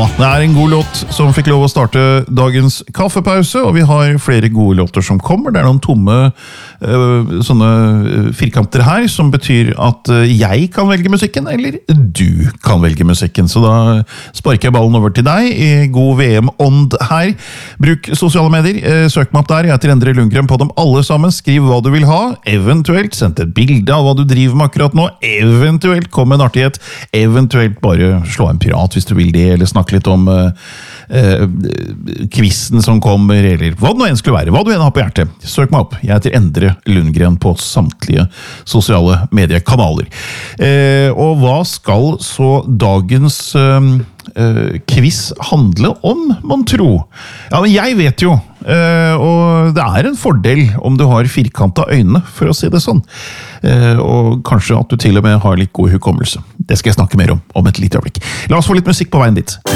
det en god låt som fikk lov å starte dagens kaffepause, og vi har flere gode låter som kommer. Det noen tomme sånne firkanter her, som betyr at jeg kan velge musikken, eller du kan velge musikken. Så da sparker jeg ballen over til deg i god VM-ånd her. Bruk sosiale medier, søk meg opp der, jeg heter Endre Lundgren på dem alle sammen. Skriv hva du vil ha, eventuelt send et bilde av hva du driver med akkurat nå, eventuelt kom med en artighet, eventuelt bare slå en pirat hvis du vil det, eller snakke litt om quizen som kommer, eller hva det nå enn skulle være, hva du enn har på hjertet. Søk meg opp. Jeg heter Endre Lundgren på samtlige sosiale mediekanaler. Og hva skal så dagens quiz handle om, mon tro? Ja, men jeg vet jo, og det en fordel om du har firkantet øyne, for å si det sånn. Og kanskje at du til og med har litt god hukommelse. Det skal jeg snakke mer om et lite øyeblikk. La oss få litt musikk på veien dit.